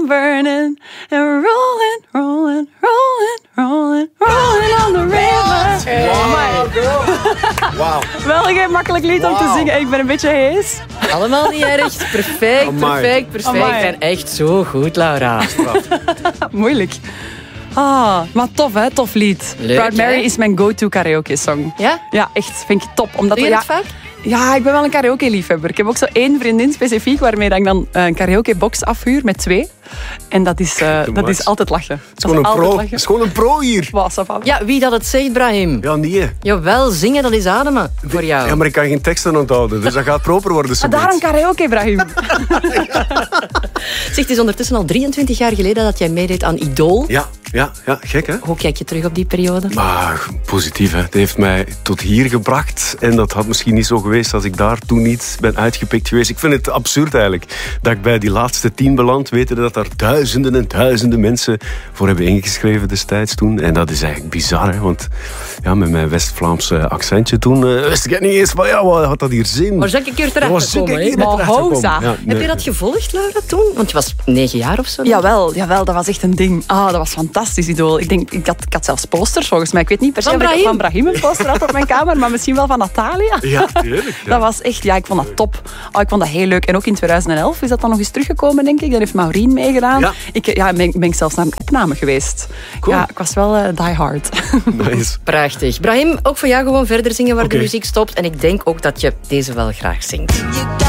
burning and rolling, rolling, rolling, rolling, rolling on the river. Wauw. Wel geen makkelijk lied om te zingen. Ik ben een beetje hees. Allemaal niet erg. Perfect, Amai. perfect. En echt zo goed, Laura. Moeilijk. Maar tof, hè? Tof lied. Leuk, Proud Mary hè? is mijn go-to karaoke song. Ja? Ja, echt. Vind ik top. Omdat Doe je dat vaak? Ja, ik ben wel een karaoke-liefhebber. Ik heb ook zo 1 vriendin specifiek waarmee ik dan een karaoke-box afhuur met 2. En dat is altijd lachen. Het is gewoon een pro hier. Wow, ça va. Ja, wie dat het zegt, Brahim. Ja, nee. Jawel, zingen, dat is ademen voor jou. Ja, maar ik kan geen teksten onthouden, dus dat gaat proper worden. Maar daarom karaoke, Brahim. Zeg, het is ondertussen al 23 jaar geleden dat jij meedeed aan Idol. Ja, gek hè? Hoe kijk je terug op die periode? Maar positief, hè. Het heeft mij tot hier gebracht. En dat had misschien niet zo geweest als ik daar toen niet ben uitgepikt geweest. Ik vind het absurd eigenlijk dat ik bij die laatste 10 beland. Weten dat daar duizenden en duizenden mensen voor hebben ingeschreven destijds toen. En dat is eigenlijk bizar, hè. Want ja, met mijn West-Vlaamse accentje toen wist ik niet eens van ja, wat had dat hier zin. Maar zou ik een keer terecht gekomen, hè? Maar houza. Heb je dat gevolgd, Laura, toen? Want je was 9 jaar of zo. Jawel, dat was echt een ding. Dat was fantastisch, Idol. Ik had zelfs posters volgens mij. Ik weet niet per se of ik van Brahim een poster had op mijn kamer, maar misschien wel van Natalia. Ja, tuurlijk. Ja. Dat was echt, ik vond dat top. Ik vond dat heel leuk. En ook in 2011 is dat dan nog eens teruggekomen, denk ik. Daar heeft Maureen meegedaan. Ja. Ben ik zelfs naar een opname geweest. Cool. Ja, ik was wel die hard. Nice. Prachtig. Brahim, ook voor jou gewoon verder zingen waar de muziek stopt. En ik denk ook dat je deze wel graag zingt.